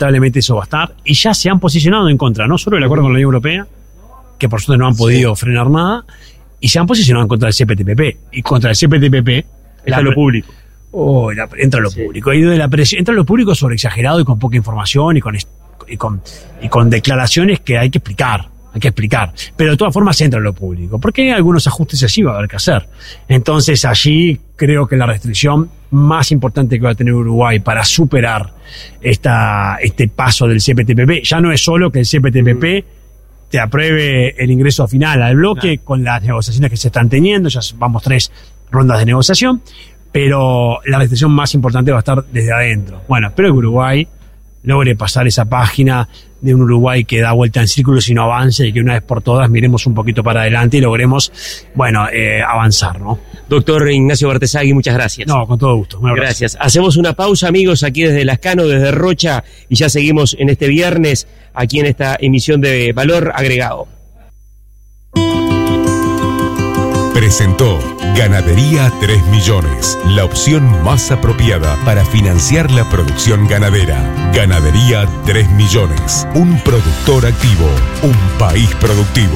lamentablemente eso va a estar, y ya se han posicionado en contra, no solo del acuerdo con la Unión Europea, que por suerte no han podido frenar nada, y se han posicionado en contra del CPTPP, y contra el CPTPP entra lo público. Entra lo público. Entra lo público sobre exagerado y con poca información y con declaraciones que hay que explicar. Pero de todas formas entra en lo público, porque hay algunos ajustes allí va a haber que hacer. Entonces allí creo que la restricción más importante que va a tener Uruguay para superar este paso del CPTPP, ya no es solo que el CPTPP te apruebe el ingreso final al bloque con las negociaciones que se están teniendo, ya vamos 3 rondas de negociación, pero la restricción más importante va a estar desde adentro. Bueno, espero que Uruguay logre pasar esa página de un Uruguay que da vuelta en círculos y no avanza, y que una vez por todas miremos un poquito para adelante y logremos, avanzar, ¿no? Doctor Ignacio Bartesagui, muchas gracias. No, con todo gusto. Gracias. Hacemos una pausa, amigos, aquí desde Lascano, desde Rocha, y ya seguimos en este viernes, aquí en esta emisión de Valor Agregado. Presentó Ganadería 3 Millones, la opción más apropiada para financiar la producción ganadera. Ganadería 3 Millones, un productor activo, un país productivo.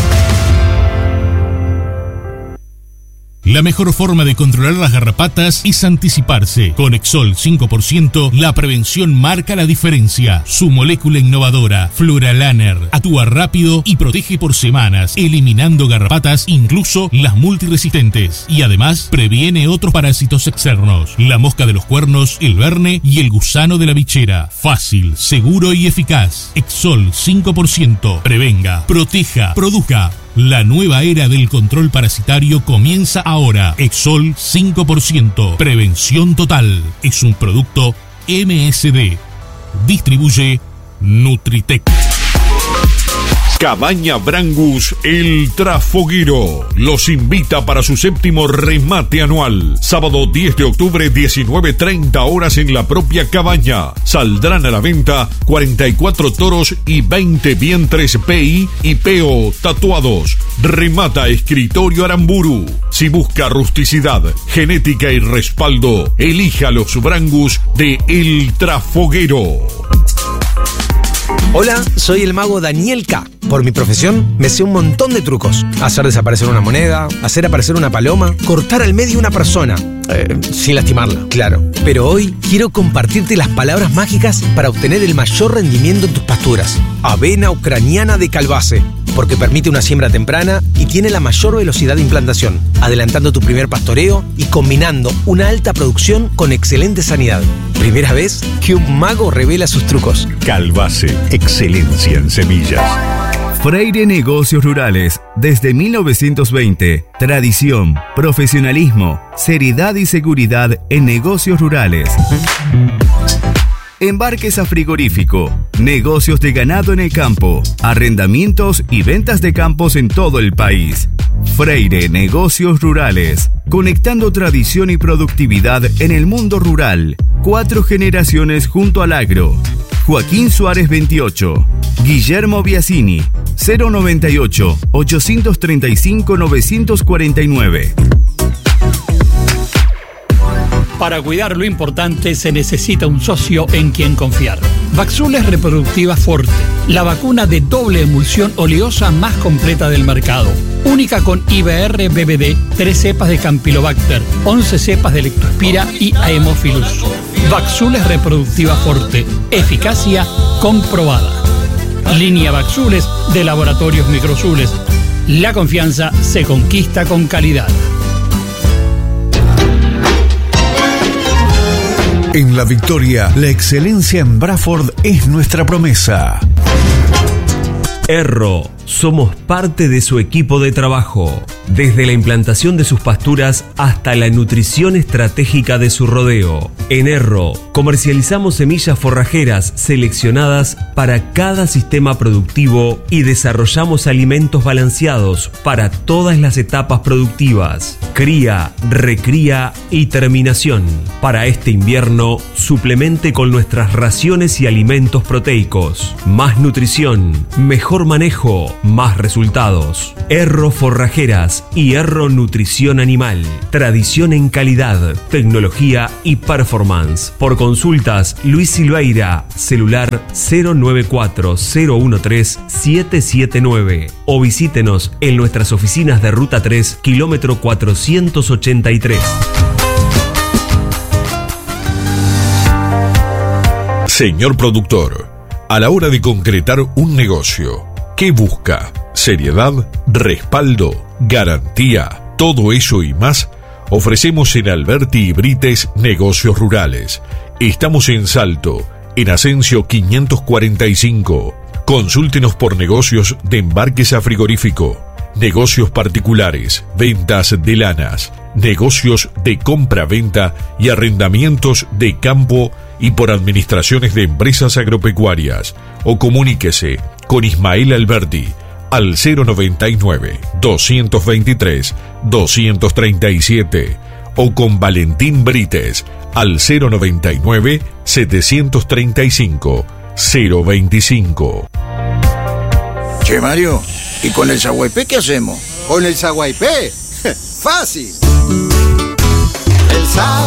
La mejor forma de controlar las garrapatas es anticiparse. Con Exol 5%, la prevención marca la diferencia. Su molécula innovadora, Fluralaner, actúa rápido y protege por semanas, eliminando garrapatas, incluso las multiresistentes. Y además, previene otros parásitos externos. La mosca de los cuernos, el verne y el gusano de la bichera. Fácil, seguro y eficaz. Exol 5%. Prevenga, proteja, produzca. La nueva era del control parasitario comienza ahora. Exol 5%. Prevención total. Es un producto MSD. Distribuye Nutritec. Cabaña Brangus El Trafoguero los invita para su 7º remate anual. Sábado 10 de octubre, 19:30 horas en la propia cabaña. Saldrán a la venta 44 toros y 20 vientres PI y PO tatuados. Remata Escritorio Aramburu. Si busca rusticidad, genética y respaldo, elija los Brangus de El Trafoguero. Hola, soy el mago Daniel K. Por mi profesión, me sé un montón de trucos. Hacer desaparecer una moneda, hacer aparecer una paloma, cortar al medio una persona. Sin lastimarla, claro. Pero hoy quiero compartirte las palabras mágicas para obtener el mayor rendimiento en tus pasturas. Avena ucraniana de Calbase, porque permite una siembra temprana y tiene la mayor velocidad de implantación, adelantando tu primer pastoreo y combinando una alta producción con excelente sanidad. Primera vez que un mago revela sus trucos. Calbase, excelencia en semillas. Freire Negocios Rurales, desde 1920. Tradición, profesionalismo, seriedad y seguridad en negocios rurales. Embarques a frigorífico, negocios de ganado en el campo, arrendamientos y ventas de campos en todo el país. Freire Negocios Rurales, conectando tradición y productividad en el mundo rural. 4 generaciones junto al agro. Joaquín Suárez 28, Guillermo Biasini, 098-835-949. Para cuidar lo importante se necesita un socio en quien confiar. Vaxules Reproductiva Forte, la vacuna de doble emulsión oleosa más completa del mercado. Única con IBR-BBD, 3 cepas de Campylobacter, 11 cepas de Leptospira y Haemophilus. Vaxules Reproductiva Forte, eficacia comprobada. Línea Vaxules de Laboratorios Microzules. La confianza se conquista con calidad. En La Victoria, la excelencia en Bradford es nuestra promesa. Erro, somos parte de su equipo de trabajo. Desde la implantación de sus pasturas hasta la nutrición estratégica de su rodeo. En Erro, comercializamos semillas forrajeras seleccionadas para cada sistema productivo y desarrollamos alimentos balanceados para todas las etapas productivas. Cría, recría y terminación. Para este invierno, suplemente con nuestras raciones y alimentos proteicos. Más nutrición, mejor manejo más resultados. Erro Forrajeras y Erro Nutrición Animal. Tradición en calidad, tecnología y performance. Por consultas, Luis Silveira, celular 094-013-779. O visítenos en nuestras oficinas de Ruta 3, kilómetro 483. Señor productor, a la hora de concretar un negocio, ¿qué busca? Seriedad, respaldo, garantía, todo eso y más ofrecemos en Alberti y Brites Negocios Rurales. Estamos en Salto, en Asensio 545. Consúltenos por negocios de embarques a frigorífico, negocios particulares, ventas de lanas, negocios de compra-venta y arrendamientos de campo y por administraciones de empresas agropecuarias. O comuníquese con Ismael Alberti al 099-223-237 o con Valentín Brites al 099-735-025. Che, Mario, ¿y con el Zaguaypé qué hacemos? ¿Con el Zaguaypé? ¡Fácil! El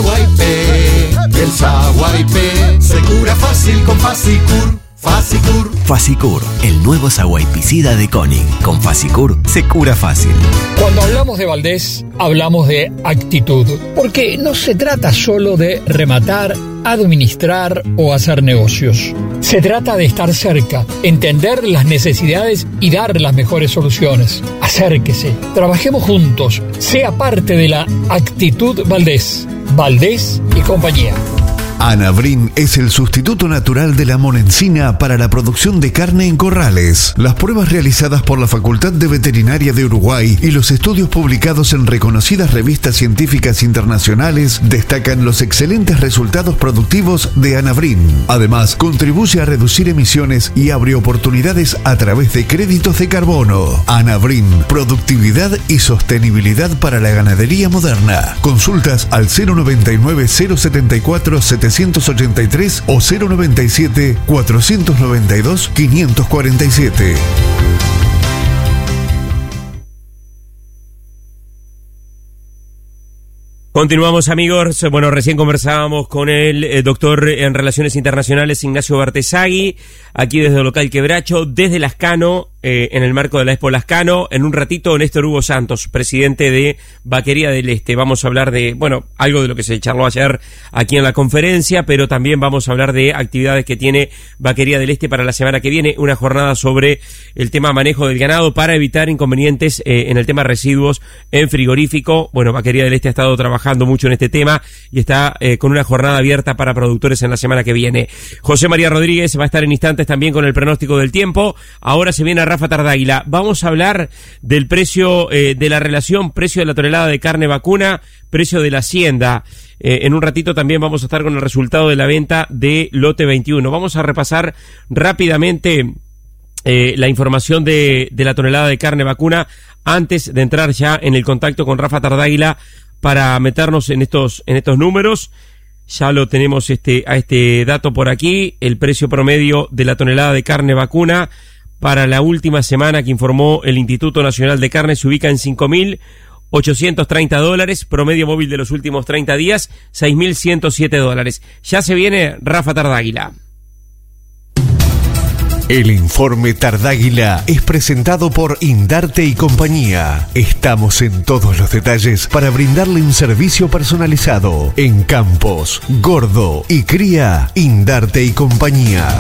Zaguaypé se cura fácil con Fasicur. Fasicur, el nuevo zaguaypicida de Koenig. Con Fasicur se cura fácil. Cuando hablamos de Valdés, hablamos de actitud, porque no se trata solo de rematar, administrar o hacer negocios. Se trata de estar cerca, entender las necesidades y dar las mejores soluciones. Acérquese, trabajemos juntos, sea parte de la actitud Valdés. Valdés y compañía. Anabrin es el sustituto natural de la monencina para la producción de carne en corrales. Las pruebas realizadas por la Facultad de Veterinaria de Uruguay y los estudios publicados en reconocidas revistas científicas internacionales destacan los excelentes resultados productivos de Anabrin. Además, contribuye a reducir emisiones y abre oportunidades a través de créditos de carbono. Anabrin, productividad y sostenibilidad para la ganadería moderna. Consultas al 099-074-783 o 097-492-547. Continuamos, amigos. Bueno, recién conversábamos con el doctor en Relaciones Internacionales Ignacio Bartesagui, aquí desde el local Quebracho, desde Lascano, en el marco de la Expo Lascano. En un ratito, Néstor Hugo Santos, presidente de Vaquería del Este. Vamos a hablar de, bueno, algo de lo que se charló ayer aquí en la conferencia, pero también vamos a hablar de actividades que tiene Vaquería del Este para la semana que viene. Una jornada sobre el tema manejo del ganado para evitar inconvenientes en el tema residuos en frigorífico. Bueno, Vaquería del Este ha estado trabajando mucho en este tema y está con una jornada abierta para productores en la semana que viene. José María Rodríguez va a estar en instantes también con el pronóstico del tiempo. Ahora se viene Rafa Tardáguila. Vamos a hablar del precio de la relación, precio de la tonelada de carne vacuna, precio de la hacienda. En un ratito también vamos a estar con el resultado de la venta de lote 21. Vamos a repasar rápidamente la información de la tonelada de carne vacuna antes de entrar ya en el contacto con Rafa Tardáguila para meternos en estos números. Ya lo tenemos a este dato por aquí. El precio promedio de la tonelada de carne vacuna para la última semana que informó el Instituto Nacional de Carne se ubica en $5.830, promedio móvil de los últimos 30 días, $6.107. Ya se viene Rafa Tardáguila. El informe Tardáguila es presentado por Indarte y Compañía. Estamos en todos los detalles para brindarle un servicio personalizado. En campos, gordo y cría, Indarte y Compañía.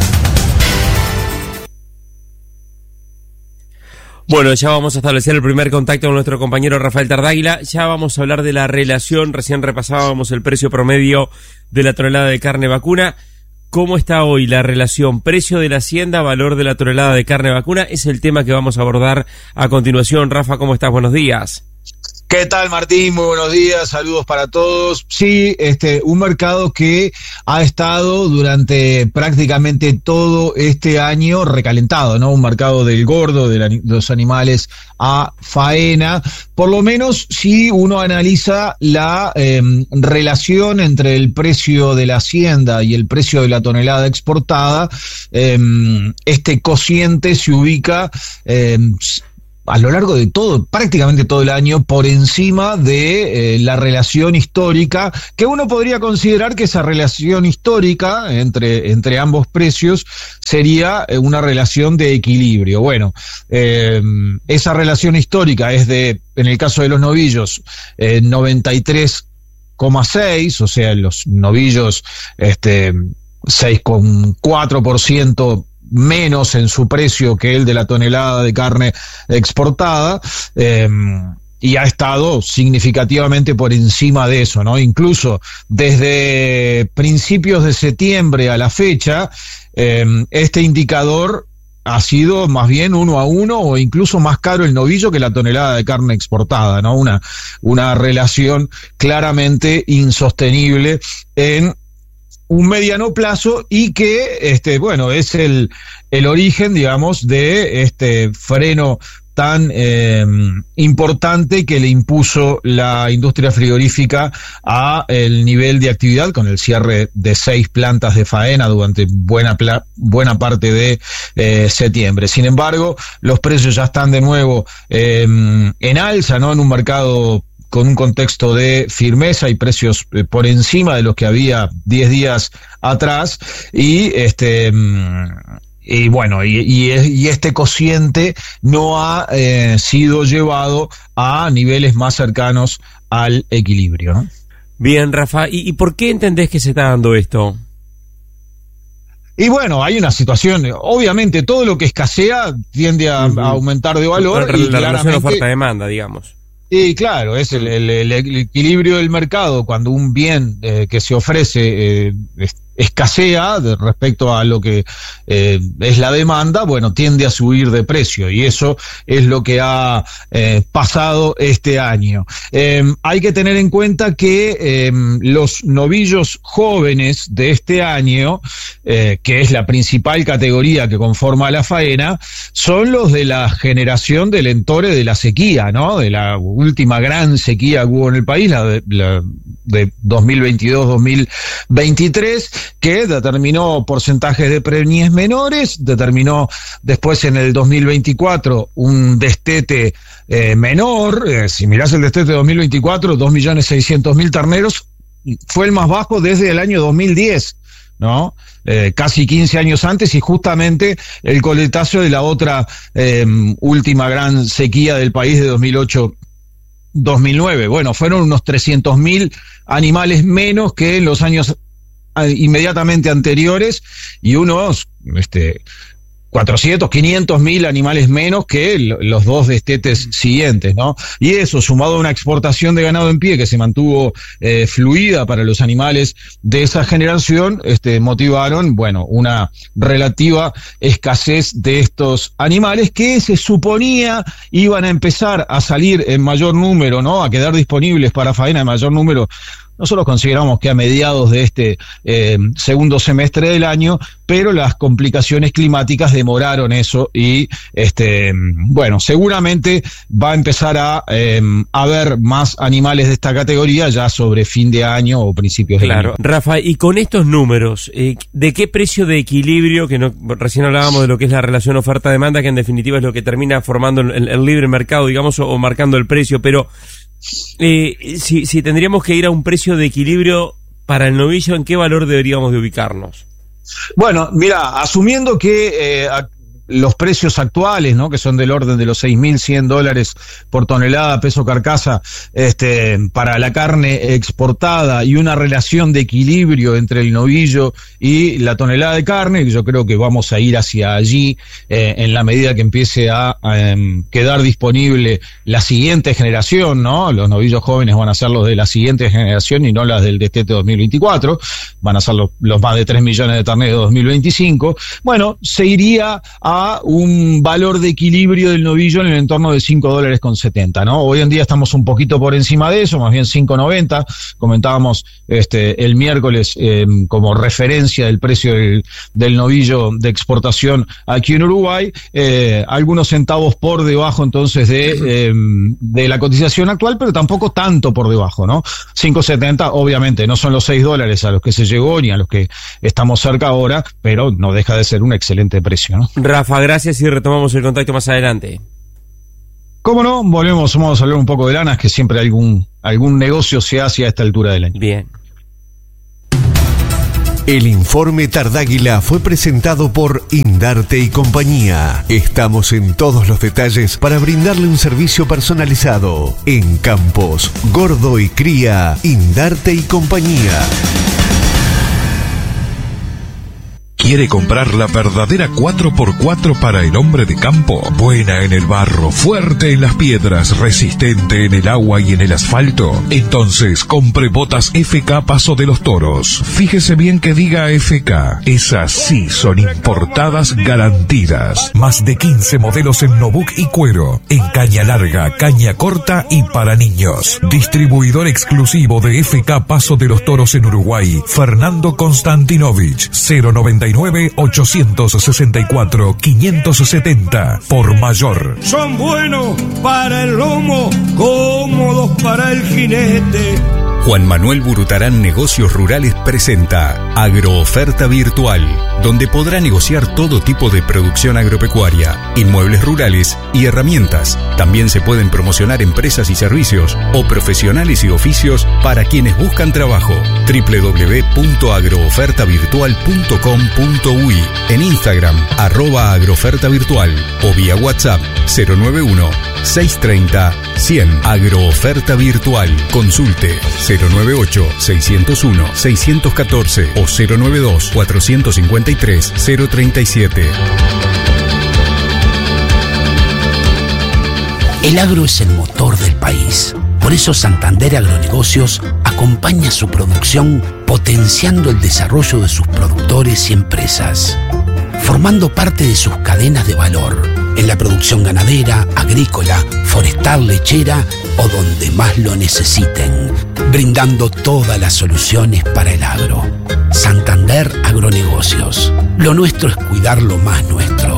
Bueno, ya vamos a establecer el primer contacto con nuestro compañero Rafael Tardáguila. Ya vamos a hablar de la relación. Recién repasábamos el precio promedio de la tonelada de carne vacuna. ¿Cómo está hoy la relación precio de la hacienda, valor de la tonelada de carne vacuna? Es el tema que vamos a abordar a continuación. Rafa, ¿cómo estás? Buenos días. ¿Qué tal, Martín? Muy buenos días, saludos para todos. Sí, un mercado que ha estado durante prácticamente todo este año recalentado, ¿no? Un mercado del gordo, de los animales a faena. Por lo menos si uno analiza la relación entre el precio de la hacienda y el precio de la tonelada exportada, este cociente se ubica a lo largo de prácticamente todo el año, por encima de la relación histórica, que uno podría considerar que esa relación histórica entre ambos precios sería una relación de equilibrio. Bueno, esa relación histórica es en el caso de los novillos, 93,6, o sea, los novillos 6,4% menos en su precio que el de la tonelada de carne exportada, y ha estado significativamente por encima de eso, ¿no? Incluso desde principios de septiembre a la fecha, este indicador ha sido más bien 1 a 1 o incluso más caro el novillo que la tonelada de carne exportada, ¿no? Una relación claramente insostenible en un mediano plazo, y que es el origen, digamos, de este freno tan importante que le impuso la industria frigorífica a el nivel de actividad, con el cierre de 6 plantas de faena durante buena parte de septiembre. Sin embargo, los precios ya están de nuevo en alza, ¿no? En un mercado con un contexto de firmeza y precios por encima de los que había 10 días atrás, y este cociente no ha sido llevado a niveles más cercanos al equilibrio, ¿no? Bien, Rafa, ¿y por qué entendés que se está dando esto? Y bueno, hay una situación, obviamente todo lo que escasea tiende a aumentar de valor. La relación oferta-demanda, digamos. Sí, claro, es el equilibrio del mercado. Cuando un bien que se ofrece escasea respecto a lo que es la demanda, bueno, tiende a subir de precio, y eso es lo que ha pasado este año. Hay que tener en cuenta que los novillos jóvenes de este año, que es la principal categoría que conforma la faena, son los de la generación del entore de la sequía, ¿no? De la última gran sequía que hubo en el país, la de 2022-2023, que determinó porcentajes de preñez menores, determinó después en el 2024 un destete menor. Si mirás el destete de 2024, 2.600.000 terneros, fue el más bajo desde el año 2010, ¿no? Casi 15 años antes, y justamente el coletazo de la otra última gran sequía del país de 2008-2009. Bueno, fueron unos 300.000 animales menos que en los años inmediatamente anteriores, y unos 500.000 animales menos que los dos destetes siguientes, ¿no? Y eso, sumado a una exportación de ganado en pie que se mantuvo fluida para los animales de esa generación, motivaron, bueno, una relativa escasez de estos animales que se suponía iban a empezar a salir en mayor número, ¿no? A quedar disponibles para faena en mayor número. Nosotros consideramos que a mediados de este segundo semestre del año, pero las complicaciones climáticas demoraron eso, y seguramente va a empezar a haber más animales de esta categoría ya sobre fin de año o principios de año. Claro, Rafa, y con estos números, ¿de qué precio de equilibrio, que recién hablábamos de lo que es la relación oferta-demanda, que en definitiva es lo que termina formando el libre mercado, digamos, o marcando el precio, pero si tendríamos que ir a un precio de equilibrio para el novillo, ¿en qué valor deberíamos de ubicarnos? Bueno, mira, asumiendo que los precios actuales, ¿no? Que son del orden de los $6.100 por tonelada peso carcasa, para la carne exportada, y una relación de equilibrio entre el novillo y la tonelada de carne, yo creo que vamos a ir hacia allí en la medida que empiece a quedar disponible la siguiente generación, ¿no? Los novillos jóvenes van a ser los de la siguiente generación y no las del destete 2024, van a ser los más de 3 millones de terneros de 2025. Bueno, se iría a a un valor de equilibrio del novillo en el entorno de $5.70, ¿no? Hoy en día estamos un poquito por encima de eso, más bien 5.90. Comentábamos el miércoles como referencia del precio del novillo de exportación aquí en Uruguay, algunos centavos por debajo entonces de la cotización actual, pero tampoco tanto por debajo, ¿no? 5.70 obviamente no son los $6 a los que se llegó ni a los que estamos cerca ahora, pero no deja de ser un excelente precio, ¿no? Rafa, gracias y retomamos el contacto más adelante. ¿Cómo no? Vamos a hablar un poco de lanas, que siempre algún negocio se hace a esta altura del año. Bien. El informe Tardáguila fue presentado por Indarte y Compañía. Estamos en todos los detalles para brindarle un servicio personalizado. En Campos, Gordo y Cría, Indarte y Compañía. ¿Quiere comprar la verdadera 4x4 para el hombre de campo? Buena en el barro, fuerte en las piedras, resistente en el agua y en el asfalto. Entonces, compre botas FK Paso de los Toros. Fíjese bien que diga FK. Esas sí son importadas garantidas. Más de 15 modelos en Nobuk y cuero. En caña larga, caña corta y para niños. Distribuidor exclusivo de FK Paso de los Toros en Uruguay. Fernando Konstantinovich. 099-864-570 por mayor. Son buenos para el lomo, cómodos para el jinete. Juan Manuel Burutarán Negocios Rurales presenta Agrooferta Virtual, donde podrá negociar todo tipo de producción agropecuaria, inmuebles rurales y herramientas. También se pueden promocionar empresas y servicios o profesionales y oficios para quienes buscan trabajo. www.agroofertavirtual.com.uy, en Instagram @agroofertavirtual o vía WhatsApp 091-630-100. Agrooferta Virtual. Consulte 098-601-614 o 092-453-037. El agro es el motor del país. Por eso Santander Agronegocios acompaña su producción potenciando el desarrollo de sus productores y empresas, formando parte de sus cadenas de valor en la producción ganadera, agrícola, forestal, lechera o donde más lo necesiten, brindando todas las soluciones para el agro. Santander Agronegocios. Lo nuestro es cuidar lo más nuestro.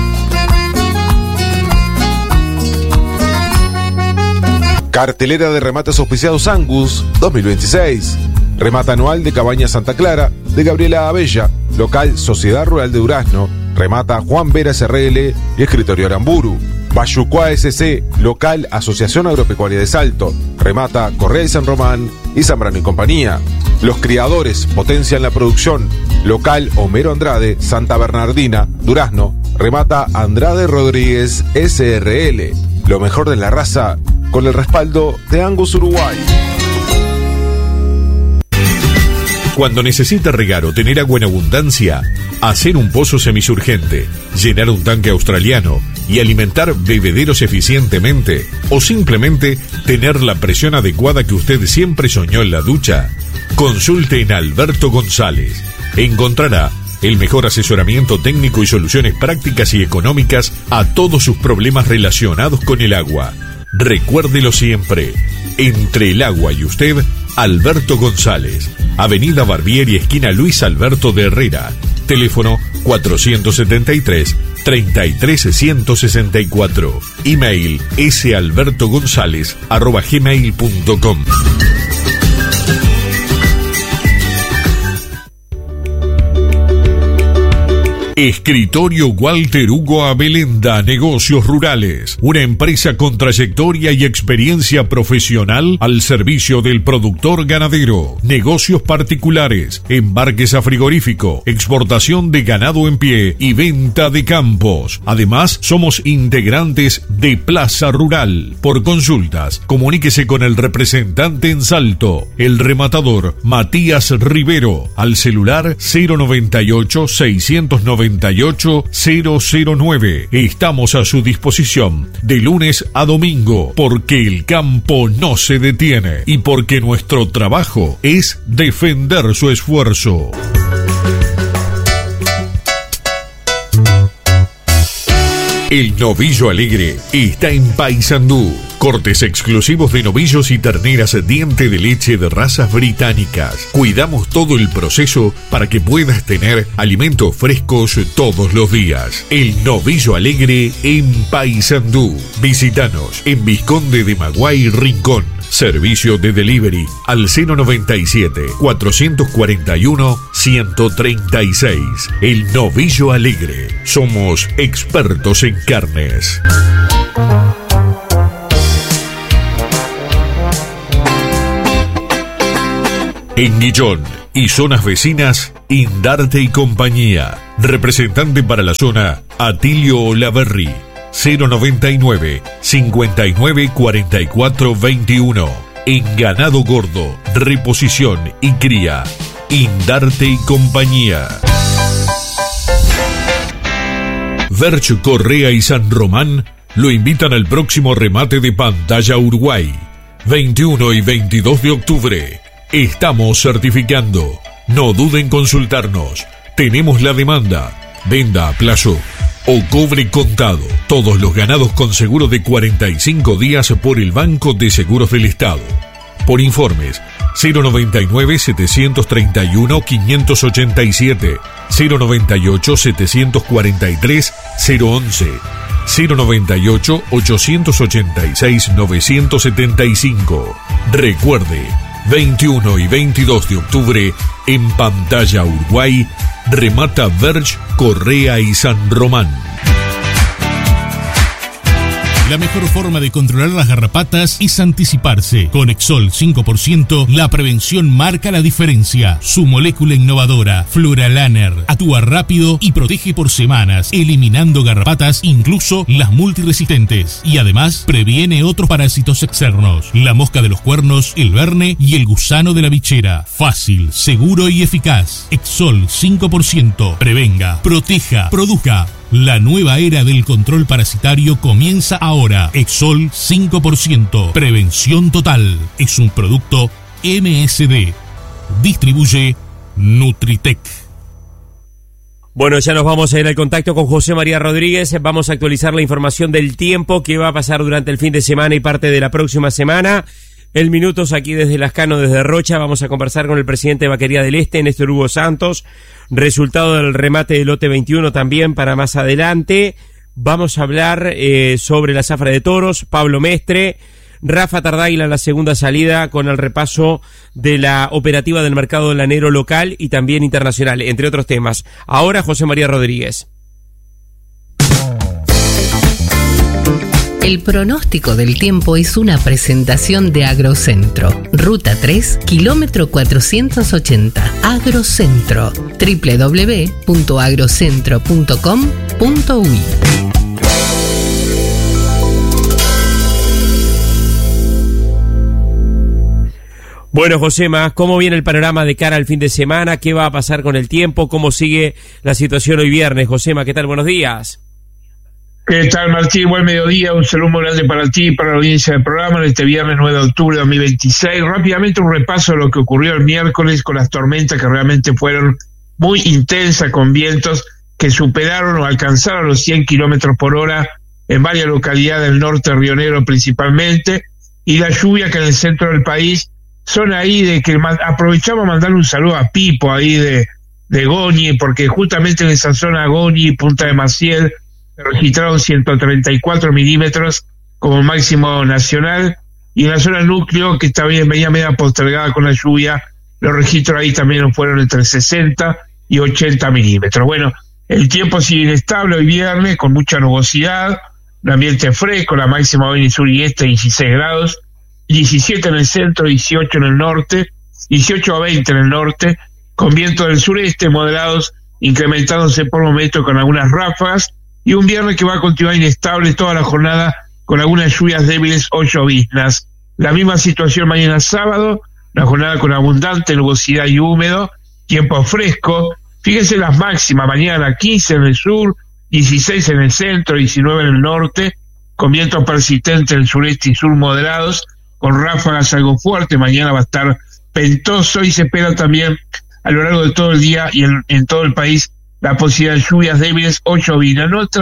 Cartelera de remates auspiciados Angus 2026. Remata anual de Cabaña Santa Clara de Gabriela Abella. Local Sociedad Rural de Durazno. Remata Juan Vera SRL y Escritorio Aramburu. Bayucuá SC, local Asociación Agropecuaria de Salto. Remata Correa y San Román y Zambrano y Compañía. Los criadores potencian la producción. Local Homero Andrade, Santa Bernardina, Durazno. Remata Andrade Rodríguez SRL. Lo mejor de la raza con el respaldo de Angus Uruguay. Cuando necesita regar o tener agua en abundancia, hacer un pozo semisurgente, llenar un tanque australiano y alimentar bebederos eficientemente, o simplemente tener la presión adecuada que usted siempre soñó en la ducha, consulte en Alberto González. Encontrará el mejor asesoramiento técnico y soluciones prácticas y económicas a todos sus problemas relacionados con el agua. Recuérdelo siempre, entre el agua y usted, Alberto González, Avenida Barbieri, esquina Luis Alberto de Herrera, teléfono 473-33164, email salbertogonzalez@gmail.com. Escritorio Walter Hugo Abelenda, Negocios Rurales, una empresa con trayectoria y experiencia profesional al servicio del productor ganadero, negocios particulares, embarques a frigorífico, exportación de ganado en pie y venta de campos. Además, somos integrantes de Plaza Rural. Por consultas, comuníquese con el representante en Salto, el rematador Matías Rivero, al celular 098-698-009. Estamos a su disposición de lunes a domingo, porque el campo no se detiene y porque nuestro trabajo es defender su esfuerzo. El Novillo Alegre está en Paysandú. Cortes exclusivos de novillos y terneras diente de leche de razas británicas. Cuidamos todo el proceso para que puedas tener alimentos frescos todos los días. El Novillo Alegre en Paysandú. Visítanos en Vizconde de Maguay, Rincón. Servicio de delivery al 097-441-136. El Novillo Alegre. Somos expertos en carnes. En Guillón y zonas vecinas, Indarte y compañía. Representante para la zona, Atilio Olaverri. 099 59 44 21. En ganado gordo, reposición y cría, Indarte y compañía. Verch Correa y San Román lo invitan al próximo remate de Pantalla Uruguay, 21 y 22 de octubre. Estamos certificando. No duden en consultarnos. Tenemos la demanda, venda a plazo o cobre contado. Todos los ganados con seguro de 45 días por el Banco de Seguros del Estado. Por informes, 099-731-587, 098-743-011, 098-886-975. Recuerde, 21 y 22 de octubre, en Pantalla Uruguay, remata Verch, Correa y San Román. La mejor forma de controlar las garrapatas es anticiparse. Con Exol 5%, la prevención marca la diferencia. Su molécula innovadora, Fluralaner, actúa rápido y protege por semanas, eliminando garrapatas, incluso las multiresistentes. Y además, previene otros parásitos externos. La mosca de los cuernos, el verne y el gusano de la bichera. Fácil, seguro y eficaz. Exol 5%. Prevenga, proteja, produzca. La nueva era del control parasitario comienza ahora. Exol 5%. Prevención total. Es un producto MSD. Distribuye Nutritec. Bueno, ya nos vamos a ir al contacto con José María Rodríguez. Vamos a actualizar la información del tiempo que va a pasar durante el fin de semana y parte de la próxima semana. El Minutos aquí desde Lascano, desde Rocha. Vamos a conversar con el presidente de Vaquería del Este, Néstor Hugo Santos. Resultado del remate del lote 21 también para más adelante. Vamos a hablar sobre la zafra de toros, Pablo Mestre, Rafa Tardáguila en la segunda salida con el repaso de la operativa del mercado lanero local y también internacional, entre otros temas. Ahora José María Rodríguez. El pronóstico del tiempo es una presentación de Agrocentro. Ruta 3, kilómetro 480. Agrocentro. www.agrocentro.com.uy. Bueno, Josema, ¿cómo viene el panorama de cara al fin de semana? ¿Qué va a pasar con el tiempo? ¿Cómo sigue la situación hoy viernes? Josema, ¿qué tal? Buenos días. ¿Qué tal, Martín? Buen mediodía, un saludo muy grande para ti y para la audiencia del programa en este viernes 9 de octubre de 2026. Rápidamente un repaso de lo que ocurrió el miércoles con las tormentas que realmente fueron muy intensas, con vientos que superaron o alcanzaron los 100 kilómetros por hora en varias localidades del norte de Río Negro principalmente, y la lluvia que en el centro del país son ahí de que aprovechamos a mandarle un saludo a Pipo ahí de Goñi, porque justamente en esa zona Goñi, Punta de Maciel, registraron 134 milímetros como máximo nacional, y en la zona núcleo, que está bien, venía media postergada con la lluvia, los registros ahí también fueron entre 60 y 80 milímetros. Bueno, el tiempo sigue inestable hoy viernes, con mucha nubosidad, un ambiente fresco, la máxima hoy en el sur y este 16 grados, 17 en el centro, 18 en el norte, 18 a 20 en el norte, con vientos del sureste moderados, incrementándose por momentos con algunas ráfagas, y un viernes que va a continuar inestable toda la jornada con algunas lluvias débiles o lloviznas. La misma situación mañana sábado, la jornada con abundante nubosidad y húmedo, tiempo fresco. Fíjense las máximas, mañana 15 en el sur, 16 en el centro, 19 en el norte, con vientos persistentes en el sureste y sur moderados, con ráfagas algo fuertes. Mañana va a estar ventoso y se espera también a lo largo de todo el día y en todo el país la posibilidad de lluvias débiles o lloviznas.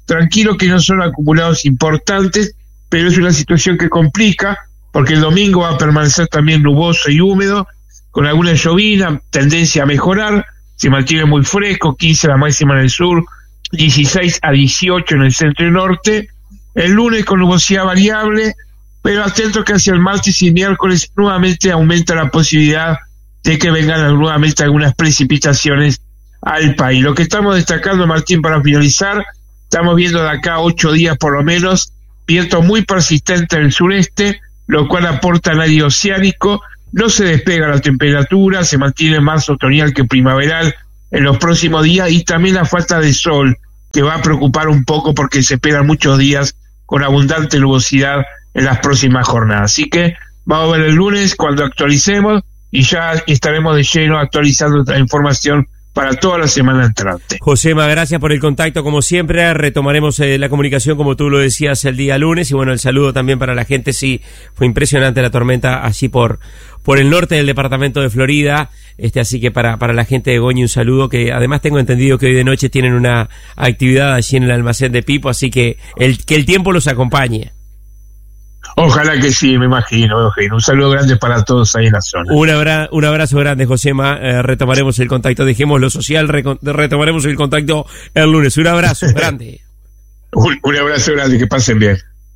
tranquilo que no son acumulados importantes, pero es una situación que complica, porque el domingo va a permanecer también nuboso y húmedo, con alguna llovina, tendencia a mejorar, se mantiene muy fresco, 15 la máxima en el sur, 16 a 18 en el centro y norte. El lunes con nubosidad variable, pero atento que hacia el martes y miércoles nuevamente aumenta la posibilidad de que vengan nuevamente algunas precipitaciones al país. Lo que estamos destacando, Martín, para finalizar, estamos viendo de acá 8 días por lo menos, viento muy persistente en el sureste, lo cual aporta al aire oceánico, no se despega la temperatura, se mantiene más otoñal que primaveral en los próximos días, y también la falta de sol, que va a preocupar un poco porque se esperan muchos días con abundante nubosidad en las próximas jornadas. Así que vamos a ver el lunes cuando actualicemos y ya estaremos de lleno actualizando la información para toda la semana entrante. Josema, gracias por el contacto como siempre, retomaremos la comunicación como tú lo decías el día lunes, y bueno, el saludo también para la gente. Sí, fue impresionante la tormenta allí por el norte del departamento de Florida, así que para la gente de Goñi un saludo, que además tengo entendido que hoy de noche tienen una actividad allí en el almacén de Pipo, así que el tiempo los acompañe. Ojalá que sí, me imagino. Un saludo grande para todos ahí en la zona. Un abrazo grande, Josema. Retomaremos el contacto, dejemos lo social, retomaremos el contacto el lunes. Un abrazo grande. Un abrazo grande, que pasen bien.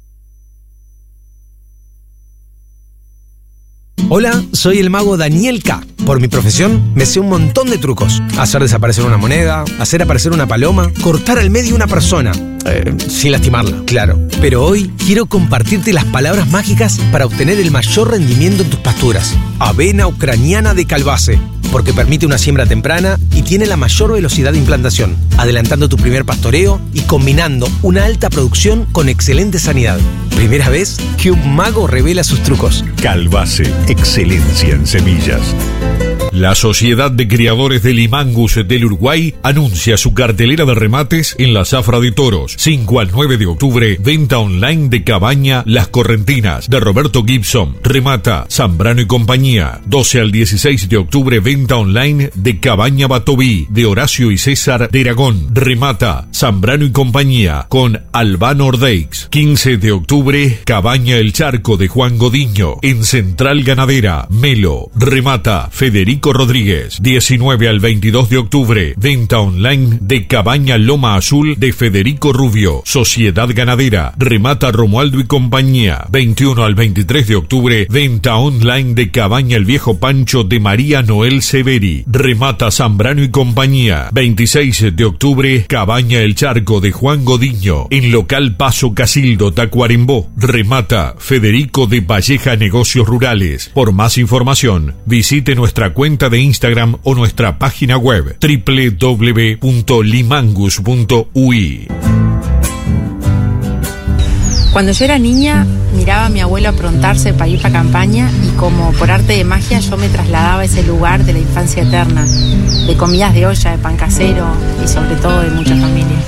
Hola, soy el mago Daniel K. Por mi profesión, me sé un montón de trucos. Hacer desaparecer una moneda, hacer aparecer una paloma, cortar al medio una persona. Sin lastimarla, claro. Pero hoy quiero compartirte las palabras mágicas para obtener el mayor rendimiento en tus pasturas. Avena ucraniana de Calbase, porque permite una siembra temprana y tiene la mayor velocidad de implantación, adelantando tu primer pastoreo y combinando una alta producción con excelente sanidad. Primera vez que un mago revela sus trucos. Calbase, excelencia en semillas. La Sociedad de Criadores de Limangus del Uruguay anuncia su cartelera de remates en la Zafra de Toros. 5 al 9 de octubre, venta online de Cabaña Las Correntinas, de Roberto Gibson. Remata Zambrano y compañía. 12 al 16 de octubre, venta online de Cabaña Batoví, de Horacio y César de Aragón. Remata Zambrano y compañía, con Albano Ordeix. 15 de octubre, Cabaña El Charco, de Juan Godiño, en Central Ganadera. Melo. Remata Federico Rodríguez. 19 al 22 de octubre, venta online de Cabaña Loma Azul, de Federico Rubio. Sociedad Ganadera. Remata Romualdo y compañía. 21 al 23 de octubre, venta online de Cabaña El Viejo Pancho, de María Noel Severi. Remata Zambrano y compañía. 26 de octubre, Cabaña El Charco, de Juan Godiño, en local Paso Casildo, Tacuarembó. Remata Federico de Valleja Negocios Rurales. Por más información, visite nuestra cuenta de Instagram o nuestra página web www.limangus.ui. Cuando yo era niña, miraba a mi abuelo aprontarse para ir para campaña y como por arte de magia yo me trasladaba a ese lugar de la infancia eterna, de comidas de olla, de pan casero y sobre todo de mucha familia.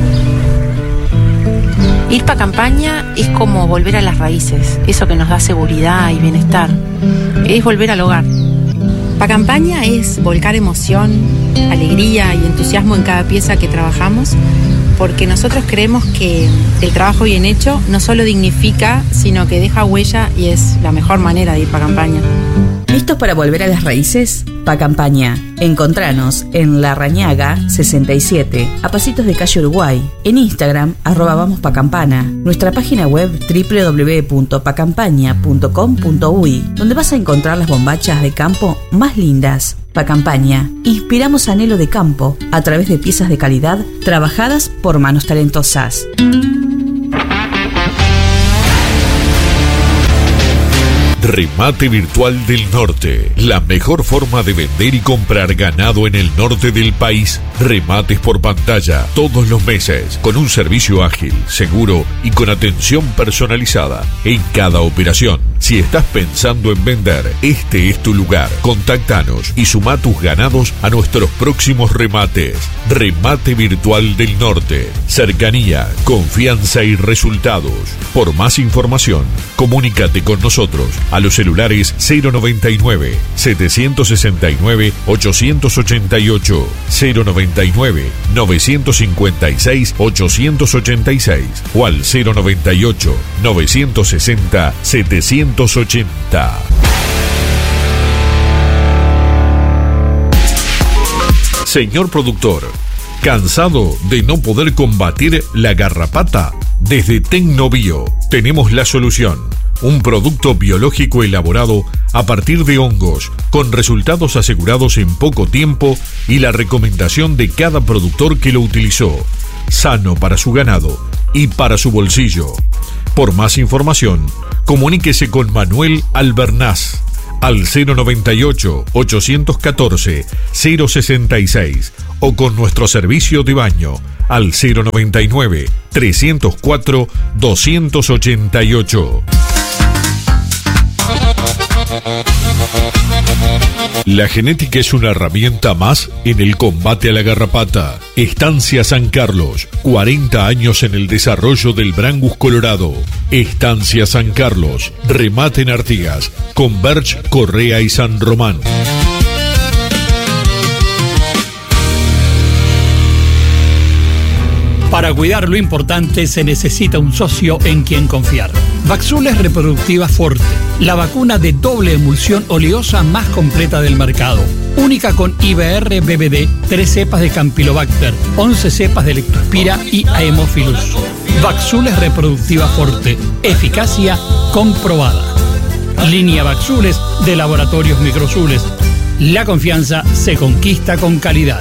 Ir para campaña es como volver a las raíces, eso que nos da seguridad y bienestar. Es volver al hogar. Pa' campaña es volcar emoción, alegría y entusiasmo en cada pieza que trabajamos, porque nosotros creemos que el trabajo bien hecho no solo dignifica, sino que deja huella y es la mejor manera de ir pa' campaña. ¿Listos para volver a las raíces? Pa' campaña. Encontranos en La Rañaga 67, a pasitos de calle Uruguay. En Instagram, @vamospacampana. Nuestra página web www.pacampaña.com.uy, donde vas a encontrar las bombachas de campo más lindas. Pa' campaña. Inspiramos anhelo de campo a través de piezas de calidad trabajadas por manos talentosas. Remate Virtual del Norte, la mejor forma de vender y comprar ganado en el norte del país. Remates por pantalla todos los meses, con un servicio ágil, seguro y con atención personalizada en cada operación. Si estás pensando en vender, este es tu lugar. Contáctanos y suma tus ganados a nuestros próximos remates. Remate Virtual del Norte. Cercanía, confianza y resultados. Por más información, comunícate con nosotros A los celulares 099 769 888, 099 956 886 o al 098 960 780. Señor productor, ¿cansado de no poder combatir la garrapata? Desde Tecnobio tenemos la solución. Un producto biológico elaborado a partir de hongos, con resultados asegurados en poco tiempo y la recomendación de cada productor que lo utilizó. Sano para su ganado y para su bolsillo. Por más información, comuníquese con Manuel Albernaz al 098-814-066 o con nuestro servicio de baño al 099-304-288. La genética es una herramienta más en el combate a la garrapata. Estancia San Carlos, 40 años en el desarrollo del Brangus colorado. Estancia San Carlos, remate en Artigas, Converge, Correa y San Román. Para cuidar lo importante se necesita un socio en quien confiar. Vaxules Reproductiva Forte, la vacuna de doble emulsión oleosa más completa del mercado. Única con IBR-BBD, 3 cepas de Campylobacter, 11 cepas de Leptospira y Haemophilus. Vaxules Reproductiva Forte, eficacia comprobada. Línea Vaxules de Laboratorios Microzules. La confianza se conquista con calidad.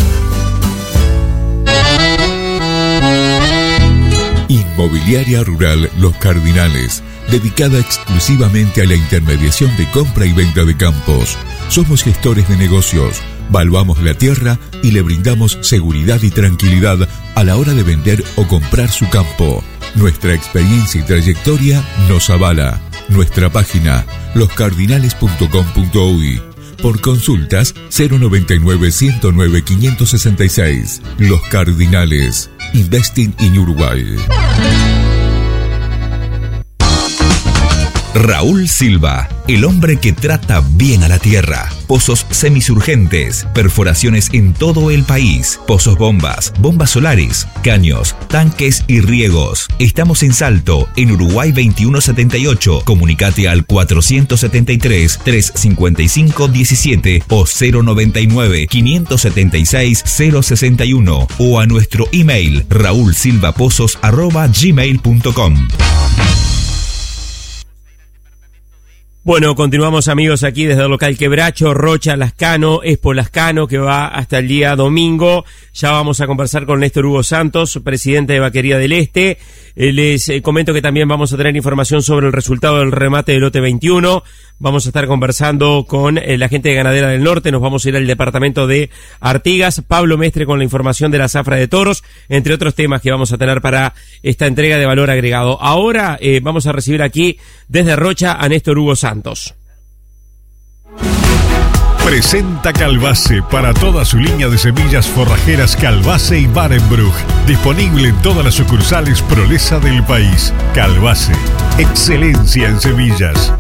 Inmobiliaria Rural Los Cardinales, dedicada exclusivamente a la intermediación de compra y venta de campos. Somos gestores de negocios, valuamos la tierra y le brindamos seguridad y tranquilidad a la hora de vender o comprar su campo. Nuestra experiencia y trayectoria nos avala. Nuestra página, loscardinales.com.uy. Por consultas, 099-109-566. Los Cardinales. Investing in Uruguay. Raúl Silva, el hombre que trata bien a la tierra. Pozos semisurgentes, perforaciones en todo el país, pozos bombas, bombas solares, caños, tanques y riegos. Estamos en Salto, en Uruguay 2178. Comunicate al 473-355-17 o 099-576-061 o a nuestro email raulsilvapozos@gmail.com. Bueno, continuamos amigos aquí desde el local Quebracho, Rocha Lascano, Expo Lascano, que va hasta el día domingo. Ya vamos a conversar con Néstor Hugo Santos, presidente de Vaquería del Este. Les comento que también vamos a tener información sobre el resultado del remate del lote 21. Vamos a estar conversando con la gente de Ganadera del Norte. Nos vamos a ir al departamento de Artigas. Pablo Mestre con la información de la zafra de toros, entre otros temas que vamos a tener para esta entrega de valor agregado. Ahora vamos a recibir aquí desde Rocha a Néstor Hugo Santos. Presenta Calbase para toda su línea de semillas forrajeras Calbase y Barenbruch. Disponible en todas las sucursales Prolesa del país. Calbase, excelencia en semillas.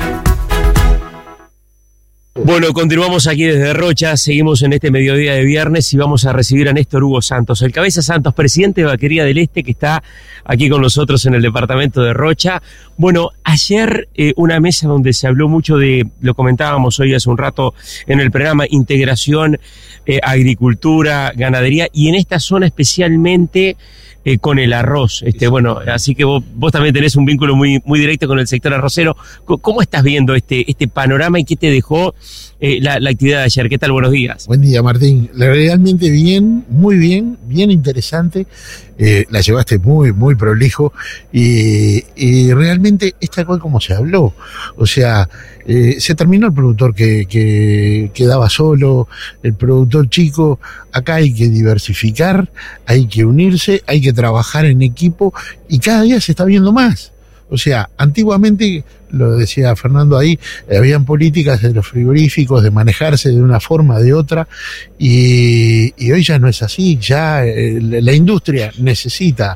Bueno, continuamos aquí desde Rocha, seguimos en este mediodía de viernes y vamos a recibir a Néstor Hugo Santos, el Cabeza Santos, presidente de Vaquería del Este, que está aquí con nosotros en el departamento de Rocha. Bueno, ayer una mesa donde se habló mucho de, lo comentábamos hoy hace un rato en el programa, integración, agricultura, ganadería y en esta zona especialmente con el arroz. Bueno, así que vos también tenés un vínculo muy directo con el sector arrocero. ¿Cómo estás viendo este panorama y qué te dejó la actividad de ayer? ¿Qué tal? Buenos días. Buen día, Martín. Realmente bien, muy bien, bien interesante. La llevaste muy prolijo y realmente es tal cual como se habló. O sea, se terminó el productor que quedaba solo, el productor chico. Acá hay que diversificar, hay que unirse, hay que trabajar en equipo y cada día se está viendo más. O sea, antiguamente lo decía Fernando ahí, habían políticas de los frigoríficos de manejarse de una forma o de otra, y hoy ya no es así. Ya la industria necesita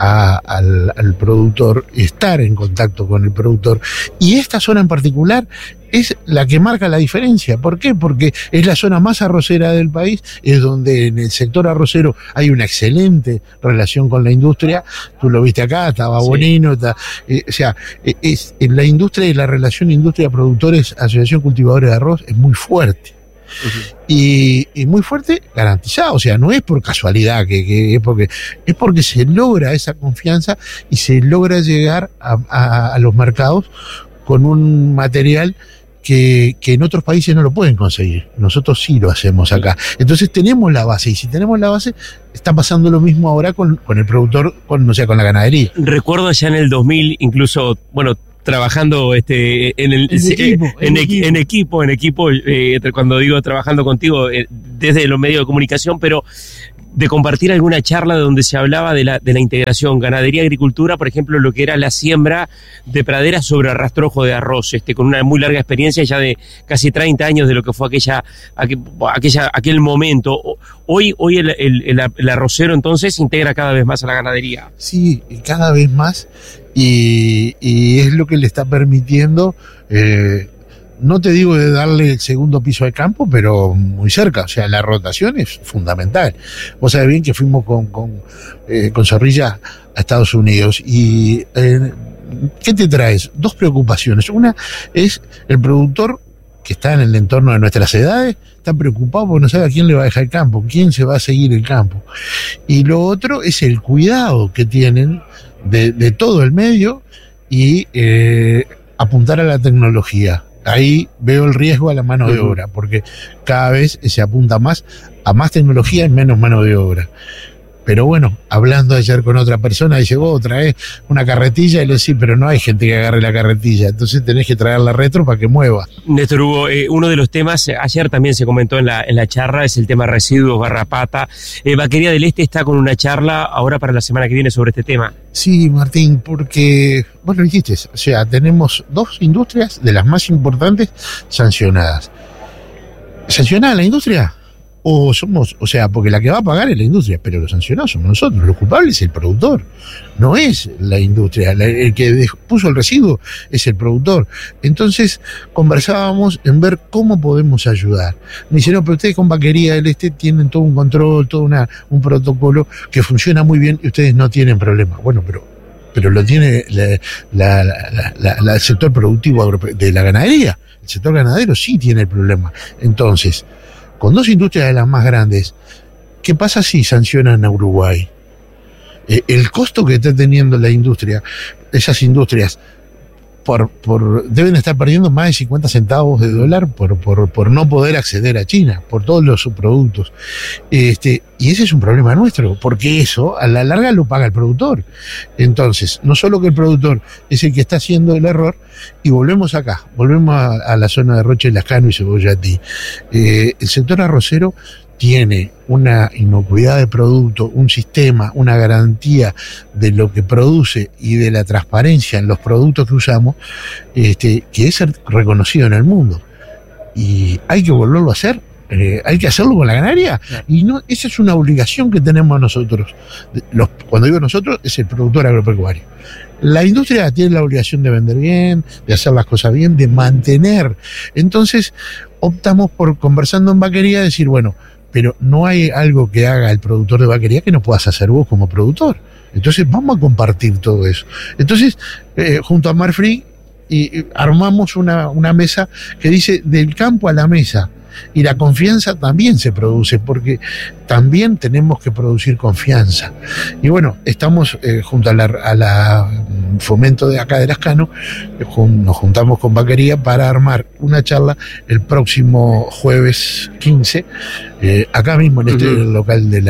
al productor, estar en contacto con el productor, y esta zona en particular es la que marca la diferencia. ¿Por qué? Porque es la zona más arrocera del país, es donde en el sector arrocero hay una excelente relación con la industria. Tú lo viste acá, estaba Bonino, o sea, es en la industria y la relación industria-productores, asociación cultivadores de arroz, es muy fuerte. Y muy fuerte, garantizado. O sea, no es por casualidad, que es porque se logra esa confianza y se logra llegar a los mercados con un material que en otros países no lo pueden conseguir. Nosotros sí lo hacemos acá. Entonces tenemos la base, y si tenemos la base, está pasando lo mismo ahora con el productor, con la ganadería. Recuerdo allá en el 2000, incluso, bueno, trabajando en equipo, cuando digo trabajando contigo, desde los medios de comunicación, pero de compartir alguna charla donde se hablaba de la integración ganadería-agricultura, por ejemplo, lo que era la siembra de praderas sobre rastrojo de arroz, con una muy larga experiencia ya de casi 30 años de lo que fue aquel momento. Hoy el arrocero entonces integra cada vez más a la ganadería. Sí, cada vez más, y es lo que le está permitiendo, no te digo de darle el segundo piso al campo, pero muy cerca. O sea, la rotación es fundamental. Vos sabés bien que fuimos con Zorrilla a Estados Unidos, y ¿qué te traes? Dos preocupaciones. Una es el productor que está en el entorno de nuestras edades, está preocupado porque no sabe a quién le va a dejar el campo, quién se va a seguir el campo. Y lo otro es el cuidado que tienen de todo el medio, y apuntar a la tecnología. Ahí veo el riesgo a la mano de obra, porque cada vez se apunta más a más tecnología y menos mano de obra. Pero bueno, hablando ayer con otra persona, dice, vos traes una carretilla, y le decís, pero no hay gente que agarre la carretilla, entonces tenés que traer la retro para que mueva. Néstor Hugo, uno de los temas, ayer también se comentó en la charla, es el tema residuos, garrapata. Vaquería del Este está con una charla ahora para la semana que viene sobre este tema. Sí, Martín, porque vos lo dijiste, o sea, tenemos dos industrias de las más importantes sancionadas. ¿Sancionada la industria? O sea, porque la que va a pagar es la industria, pero los sancionados somos nosotros, los culpables es el productor, no es la industria. El que puso el residuo es el productor. Entonces conversábamos en ver cómo podemos ayudar. Me dice, no, pero ustedes con Vaquería del Este tienen todo un control, todo un protocolo que funciona muy bien y ustedes no tienen problema. Bueno, pero lo tiene el sector productivo de la ganadería. El sector ganadero sí tiene el problema. Entonces, con dos industrias de las más grandes, ¿qué pasa si sancionan a Uruguay? El costo que está teniendo la industria, esas industrias, deben estar perdiendo más de 50 centavos de dólar por no poder acceder a China, por todos los subproductos. Y ese es un problema nuestro, porque eso a la larga lo paga el productor. Entonces, no solo que el productor es el que está haciendo el error, y volvemos a la zona de Roche, Lascano y Cebollatí. El sector arrocero tiene una inocuidad de producto, un sistema, una garantía de lo que produce y de la transparencia en los productos que usamos, que es reconocido en el mundo. Y hay que volverlo a hacer, hay que hacerlo con la ganadería. Y no, esa es una obligación que tenemos nosotros. Cuando digo nosotros, es el productor agropecuario. La industria tiene la obligación de vender bien, de hacer las cosas bien, de mantener. Entonces, optamos por, conversando en Vaquería, decir, bueno, pero no hay algo que haga el productor de vaquería que no puedas hacer vos como productor. Entonces vamos a compartir todo eso. Entonces, junto a Marfrig, armamos una mesa que dice del campo a la mesa. Y la confianza también se produce, porque también tenemos que producir confianza. Y bueno, estamos junto a la fomento de acá de Lascano, nos juntamos con Vaquería para armar una charla el próximo jueves 15, acá mismo en este local de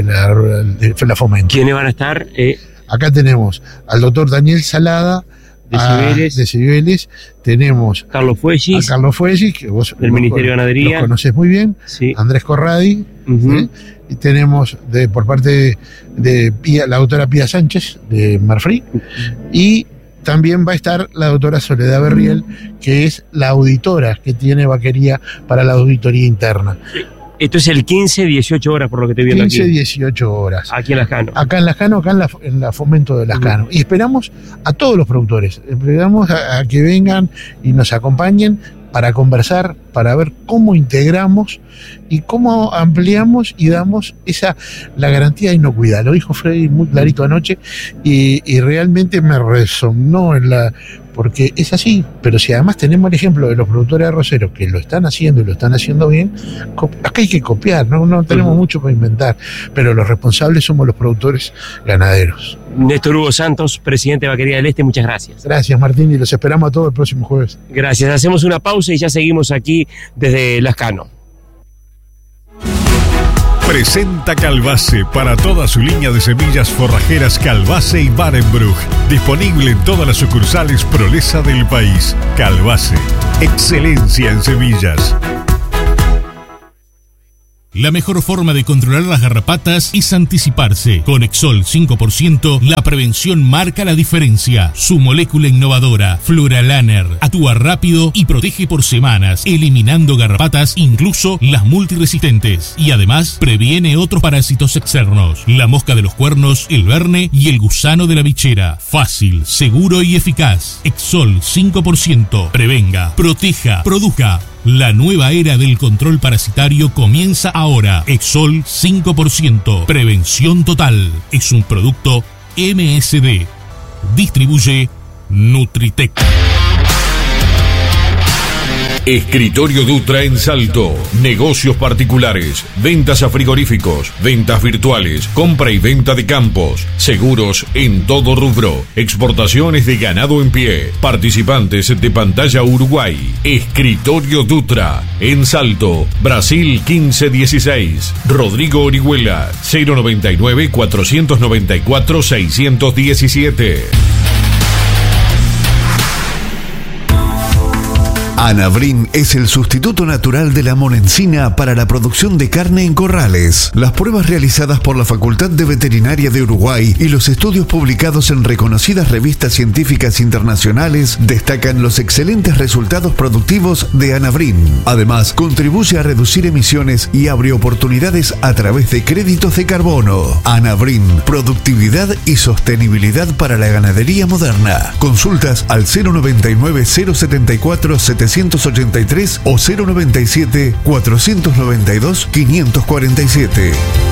la Fomento. ¿Quiénes van a estar? Acá tenemos al doctor Daniel Salada, de Cibeles, tenemos Carlos Fuegis, que vos del Ministerio de Ganadería, lo conocés muy bien, sí. Andrés Corradi, ¿sí? Y tenemos por parte de la doctora Pía Sánchez de Marfrig, y también va a estar la doctora Soledad Berriel, que es la auditora que tiene Vaquería para la auditoría interna. Esto es el 15-18 horas, por lo que estoy viendo 15-18 horas. Aquí en Lascano. Acá en Lascano, en la Fomento de Lascano. Y esperamos a todos los productores, esperamos a que vengan y nos acompañen para conversar, para ver cómo integramos y cómo ampliamos y damos la garantía de inocuidad. Lo dijo Freddy muy clarito anoche y realmente me resonó porque es así, pero si además tenemos el ejemplo de los productores arroceros que lo están haciendo y lo están haciendo bien, acá hay que copiar, no tenemos mucho para inventar, pero los responsables somos los productores ganaderos. Néstor Hugo Santos, presidente de Vaquería del Este, muchas gracias. Gracias, Martín, y los esperamos a todos el próximo jueves. Gracias, hacemos una pausa y ya seguimos aquí desde Lascano. Presenta Calbase para toda su línea de semillas forrajeras Calbase y Barenbruch. Disponible en todas las sucursales Prolesa del país. Calbase, excelencia en semillas. La mejor forma de controlar las garrapatas es anticiparse. Con Exol 5%, la prevención marca la diferencia. Su molécula innovadora, Fluralaner, actúa rápido y protege por semanas, eliminando garrapatas, incluso las multiresistentes. Y además, previene otros parásitos externos. La mosca de los cuernos, el verne y el gusano de la bichera. Fácil, seguro y eficaz. Exol 5%. Prevenga, proteja, produzca. La nueva era del control parasitario comienza ahora. Exol 5%. Prevención total. Es un producto MSD. Distribuye Nutritec. Escritorio Dutra en Salto. Negocios particulares, ventas a frigoríficos, ventas virtuales, compra y venta de campos, seguros en todo rubro, exportaciones de ganado en pie, participantes de Pantalla Uruguay. Escritorio Dutra en Salto, Brasil 1516. Rodrigo Orihuela, 099 494 617. Anavrin es el sustituto natural de la monencina para la producción de carne en corrales. Las pruebas realizadas por la Facultad de Veterinaria de Uruguay y los estudios publicados en reconocidas revistas científicas internacionales destacan los excelentes resultados productivos de Anavrin. Además, contribuye a reducir emisiones y abre oportunidades a través de créditos de carbono. Anavrin, productividad y sostenibilidad para la ganadería moderna. Consultas al 099 074 783 o 097 492 547.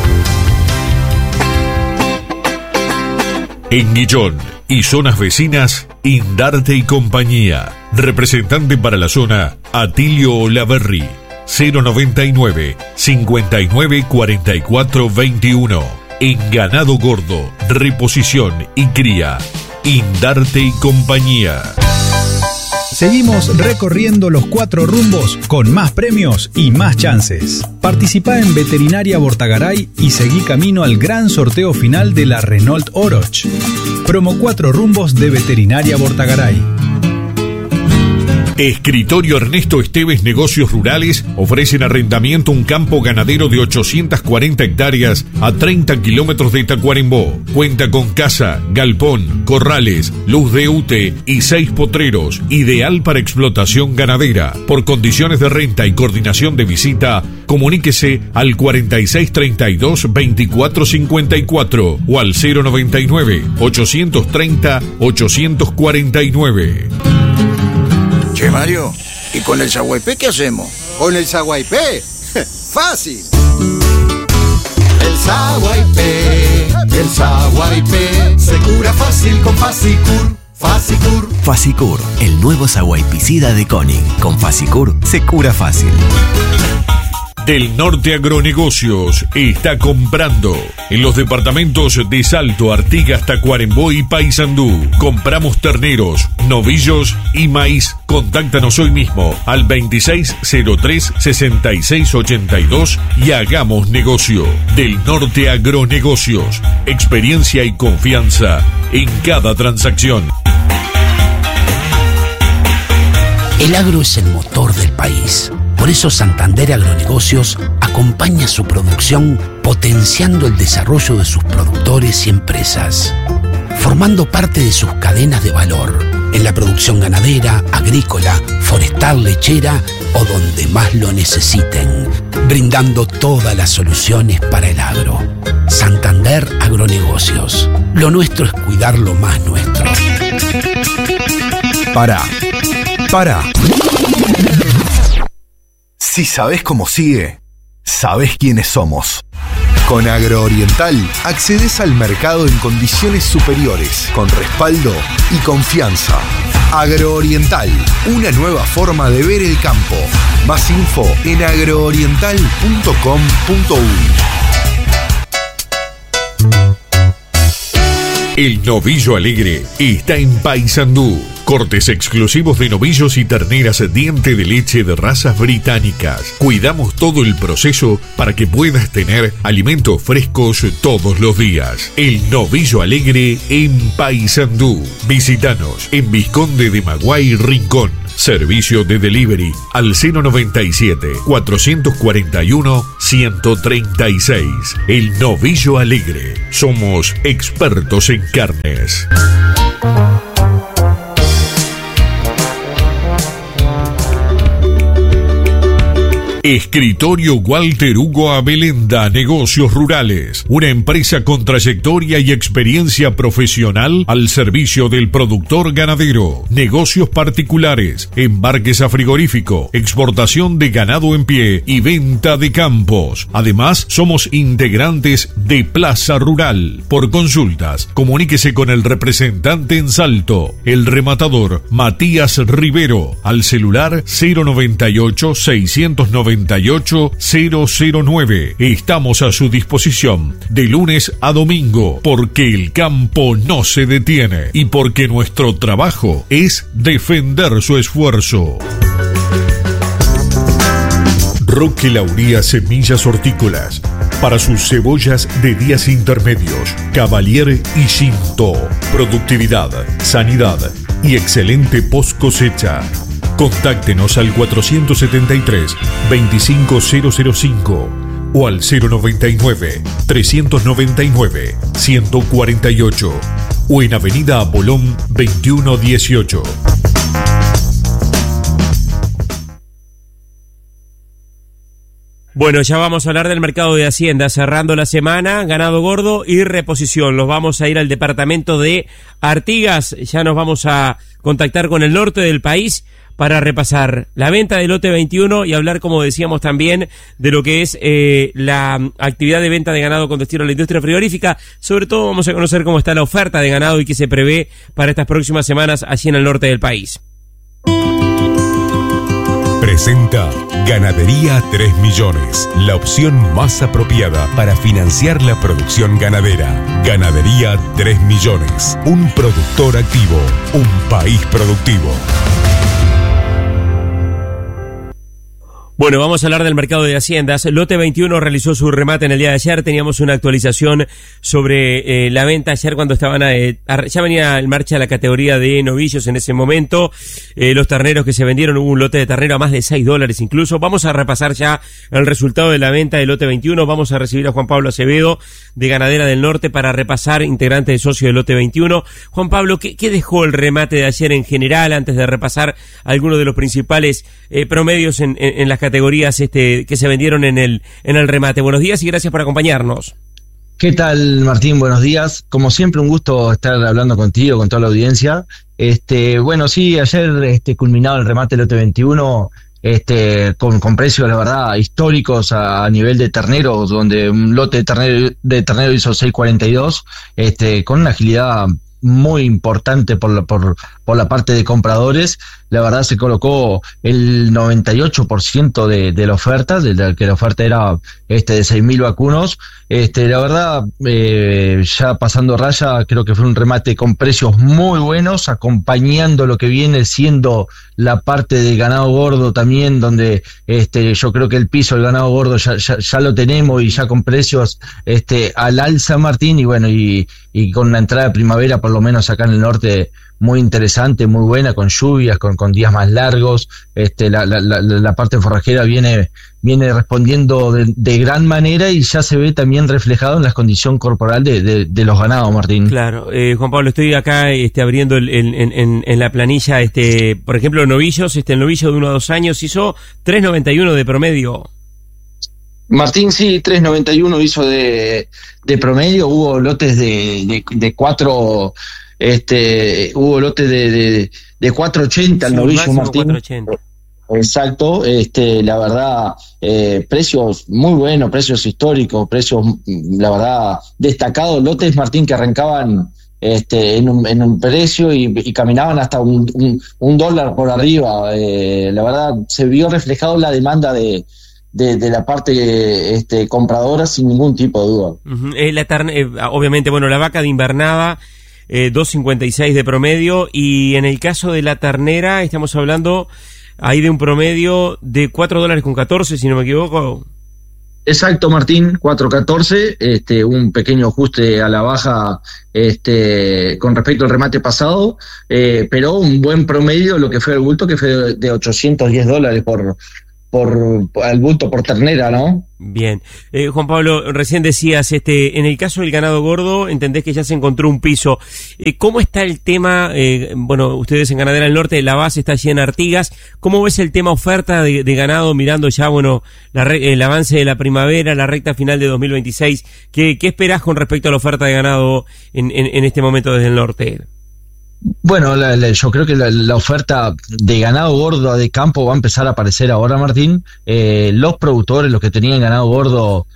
En Guillón y zonas vecinas, Indarte y compañía. Representante para la zona, Atilio Olaverri. 099 59 44 21. En ganado gordo, reposición y cría, Indarte y compañía. Seguimos recorriendo los 4 rumbos con más premios y más chances. Participá en Veterinaria Bortagaray y seguí camino al gran sorteo final de la Renault Oroch. Promo 4 rumbos de Veterinaria Bortagaray. Escritorio Ernesto Esteves Negocios Rurales ofrecen arrendamiento un campo ganadero de 840 hectáreas a 30 kilómetros de Tacuarembó. Cuenta con casa, galpón, corrales, luz de UTE y 6 potreros, ideal para explotación ganadera. Por condiciones de renta y coordinación de visita, comuníquese al 4632 2454 o al 099 830 849. Che, Mario, ¿y con el Saguaypé qué hacemos? ¿Con el Saguaypé? ¡Fácil! El Saguaypé se cura fácil con Fasicur. Fasicur. Fasicur, el nuevo saguaypicida de Koenig. Con Fasicur se cura fácil. Del Norte Agronegocios está comprando en los departamentos de Salto, Artigas, Tacuarembó y Paysandú. Compramos terneros, novillos y maíz. Contáctanos hoy mismo al 2603-6682 y hagamos negocio. Del Norte Agronegocios, experiencia y confianza en cada transacción. El agro es el motor del país. Por eso Santander Agronegocios acompaña su producción potenciando el desarrollo de sus productores y empresas. formando parte de sus cadenas de valor, en la producción ganadera, agrícola, forestal, lechera o donde más lo necesiten, brindando todas las soluciones para el agro. Santander Agronegocios. Lo nuestro es cuidar lo más nuestro. Pará. Si sabés cómo sigue, sabés quiénes somos. Con Agrooriental accedes al mercado en condiciones superiores, con respaldo y confianza. Agrooriental, una nueva forma de ver el campo. Más info en agrooriental.com.uy. El Novillo Alegre está en Paysandú. Cortes exclusivos de novillos y terneras diente de leche de razas británicas. Cuidamos todo el proceso para que puedas tener alimentos frescos todos los días. El Novillo Alegre en Paysandú. Visítanos en Vizconde de Maguay, Rincón. Servicio de delivery al 097-441-136. El Novillo Alegre. Somos expertos en carnes. Escritorio Walter Hugo Abelenda, Negocios Rurales, una empresa con trayectoria y experiencia profesional al servicio del productor ganadero, negocios particulares, embarques a frigorífico, exportación de ganado en pie y venta de campos. Además, somos integrantes de Plaza Rural. Por consultas, comuníquese con el representante en Salto, el rematador Matías Rivero, al celular 098-698-009. Estamos a su disposición de lunes a domingo, porque el campo no se detiene y porque nuestro trabajo es defender su esfuerzo. Roque Lauría Semillas Hortícolas. Para sus cebollas de días intermedios, Cavalier y Shinto. Productividad, sanidad y excelente post cosecha. Contáctenos al 473-25005 o al 099-399-148 o en Avenida Apolón 2118. Bueno, ya vamos a hablar del mercado de Hacienda, cerrando la semana, ganado gordo y reposición. Nos vamos a ir al departamento de Artigas, ya nos vamos a contactar con el norte del país para repasar la venta del lote 21 y hablar, como decíamos también, de lo que es la actividad de venta de ganado con destino a la industria frigorífica. Sobre todo vamos a conocer cómo está la oferta de ganado y qué se prevé para estas próximas semanas allí en el norte del país. Presenta Ganadería 3 Millones, la opción más apropiada para financiar la producción ganadera. Ganadería 3 Millones, un productor activo, un país productivo. Bueno, vamos a hablar del mercado de haciendas. Lote 21 realizó su remate en el día de ayer. Teníamos una actualización sobre la venta ayer cuando estaban ya venía en marcha la categoría de novillos en ese momento. Los terneros que se vendieron, hubo un lote de ternero a más de $6 incluso. Vamos a repasar ya el resultado de la venta del lote 21. Vamos a recibir a Juan Pablo Acevedo de Ganadera del Norte para repasar, integrante de socio del lote 21. Juan Pablo, ¿qué dejó el remate de ayer en general antes de repasar algunos de los principales promedios en las categorías que se vendieron en el remate? Buenos días y gracias por acompañarnos. ¿Qué tal, Martín? Buenos días. Como siempre, un gusto estar hablando contigo, con toda la audiencia. Bueno, sí, ayer culminado el remate del lote 21, con precios, la verdad, históricos a nivel de terneros, donde un lote de ternero hizo 6.42, con una agilidad muy importante por la parte de compradores. La verdad se colocó el 98% de la oferta, que la oferta era de 6.000 vacunos. La verdad, ya pasando raya, creo que fue un remate con precios muy buenos, acompañando lo que viene siendo la parte del ganado gordo también, donde yo creo que el piso del ganado gordo ya lo tenemos y ya con precios al alza, Martín, y bueno, y con la entrada de primavera por lo menos acá en el norte, muy interesante, muy buena, con lluvias, con días más largos. La parte forrajera viene respondiendo de gran manera y ya se ve también reflejado en la condición corporal de los ganados, Martín. Claro, Juan Pablo, estoy acá abriendo en la planilla, por ejemplo, novillos, el novillo de 1 a 2 años hizo 3.91 de promedio. Martín, sí, 3.91 hizo de promedio. Hubo lotes de 4, hubo lotes de 4.80 al novillo, Martín. 4.80. Exacto, la verdad, precios muy buenos, precios históricos, precios, la verdad, destacados, lotes, Martín, que arrancaban en un precio y caminaban hasta un dólar por arriba. La verdad, se vio reflejado la demanda de la parte compradora sin ningún tipo de duda. Obviamente, bueno, la vaca de invernada, 2.56 de promedio, y en el caso de la ternera estamos hablando ahí de un promedio de $4.14, si no me equivoco. Exacto, Martín, 4.14, un pequeño ajuste a la baja con respecto al remate pasado, pero un buen promedio lo que fue el bulto, que fue de $810 al bulto por ternera, ¿no? Bien. Juan Pablo, recién decías, en el caso del ganado gordo, entendés que ya se encontró un piso. ¿Cómo está el tema? Bueno, ustedes en Ganadera del Norte, la base está allí en Artigas. ¿Cómo ves el tema oferta de ganado, mirando ya, bueno, el avance de la primavera, la recta final de 2026? ¿Qué esperás con respecto a la oferta de ganado en este momento desde el norte? Bueno, yo creo que la oferta de ganado gordo de campo va a empezar a aparecer ahora, Martín. Los productores, los que tenían ganado gordo,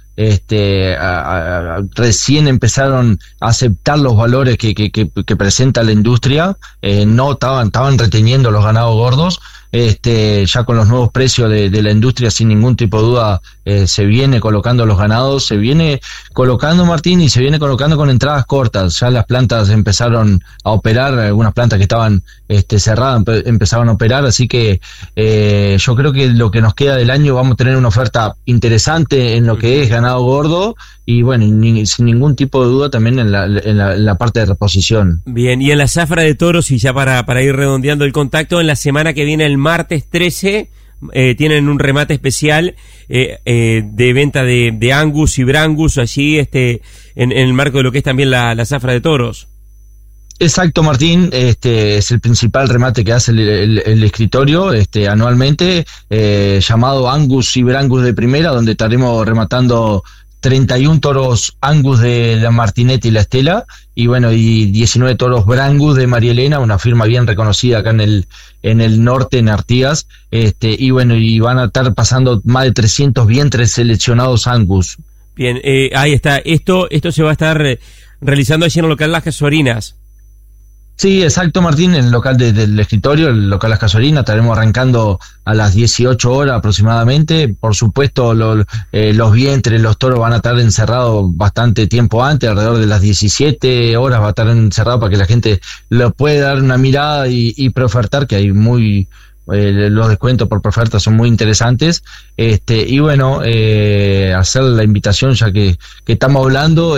recién empezaron a aceptar los valores que presenta la industria. No estaban reteniendo los ganados gordos. Ya con los nuevos precios de la industria, sin ningún tipo de duda, se viene colocando los ganados, se viene colocando, Martín, y se viene colocando con entradas cortas. Ya las plantas empezaron a operar, algunas plantas que estaban cerradas empezaron a operar, así que yo creo que lo que nos queda del año vamos a tener una oferta interesante en lo que es ganado gordo, y bueno, sin ningún tipo de duda también en la parte de reposición. Bien, y en la zafra de toros, y ya para ir redondeando el contacto, en la semana que viene, el martes 13, tienen un remate especial de venta de Angus y Brangus allí en el marco de lo que es también la zafra de toros. Exacto, Martín, es el principal remate que hace el escritorio anualmente, llamado Angus y Brangus de primera, donde estaremos rematando 31 toros Angus de la Martinete y la Estela, y bueno, y 19 toros Brangus de María Elena, una firma bien reconocida acá en el norte, en Artigas, y bueno, y van a estar pasando más de 300 vientres seleccionados Angus. Bien, ahí está, esto se va a estar realizando allí en el local Las Casuarinas. Sí, exacto, Martín, en el local del escritorio, el local Las Casuarinas, estaremos arrancando a las 18 horas aproximadamente. Por supuesto, los vientres, los toros van a estar encerrados bastante tiempo antes, alrededor de las 17 horas va a estar encerrado para que la gente lo pueda dar una mirada y preofertar, que hay los descuentos por oferta son muy interesantes, y bueno, hacer la invitación, ya que estamos hablando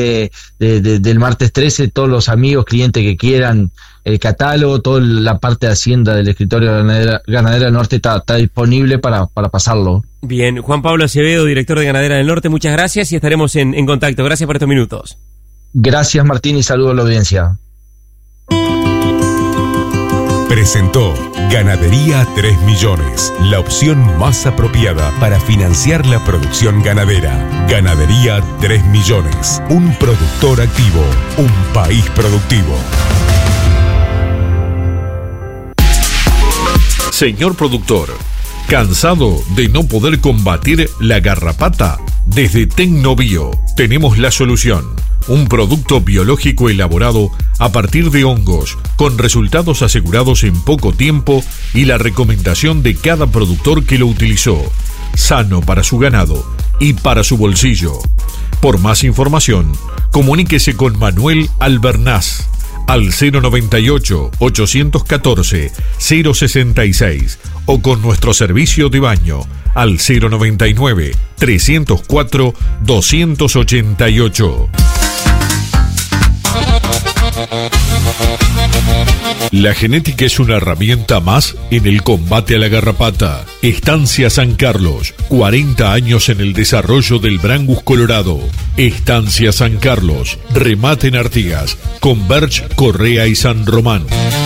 del martes 13, todos los amigos, clientes que quieran el catálogo, toda la parte de Hacienda del escritorio Ganadera del Norte está disponible para pasarlo. Bien, Juan Pablo Acevedo, director de Ganadera del Norte, muchas gracias y estaremos en contacto. Gracias por estos minutos. Gracias, Martín, y saludo a la audiencia. Presentó Ganadería 3 Millones, la opción más apropiada para financiar la producción ganadera. Ganadería 3 Millones, un productor activo, un país productivo. Señor productor, ¿cansado de no poder combatir la garrapata? Desde Tecnobio tenemos la solución. Un producto biológico elaborado a partir de hongos, con resultados asegurados en poco tiempo y la recomendación de cada productor que lo utilizó. Sano para su ganado y para su bolsillo. Por más información, comuníquese con Manuel Albernaz al 098-814-066 o con nuestro servicio de baño al 099-304-288. La genética es una herramienta más en el combate a la garrapata. Estancia San Carlos, 40 años en el desarrollo del Brangus colorado. Estancia San Carlos, remate en Artigas, Converge, Correa y San Román.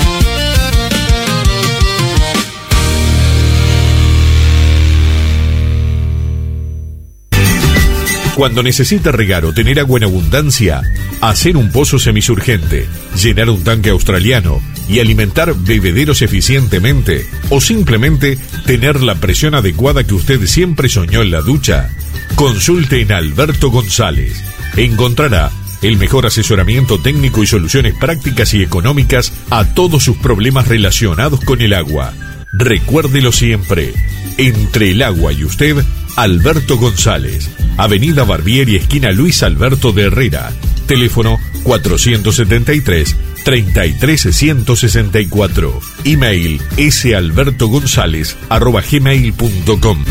Cuando necesita regar o tener agua en abundancia, hacer un pozo semisurgente, llenar un tanque australiano y alimentar bebederos eficientemente, o simplemente tener la presión adecuada que usted siempre soñó en la ducha, consulte en Alberto González. Encontrará el mejor asesoramiento técnico y soluciones prácticas y económicas a todos sus problemas relacionados con el agua. Recuérdelo siempre, entre el agua y usted, Alberto González, Avenida Barbieri, esquina Luis Alberto de Herrera, teléfono 473-33164, email salbertogonzalez@gmail.com.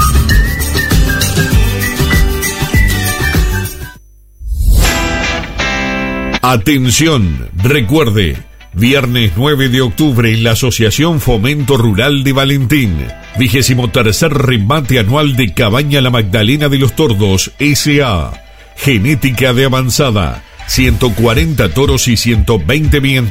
Atención, recuerde, viernes 9 de octubre en la Asociación Fomento Rural de Valentín, 23º remate anual de Cabaña La Magdalena de los Tordos S.A. Genética de avanzada, 140 toros y 120 vientres.